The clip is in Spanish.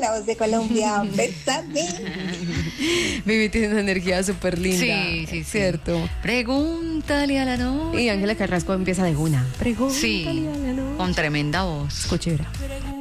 la voz de Colombia. Bésame. Vivi tiene una energía súper linda. Sí. Cierto. Pregúntale a la noche. Y Ángela Carrasco empieza de una. Pregúntale Sí, a la noche. con tremenda voz. Escuche, verá.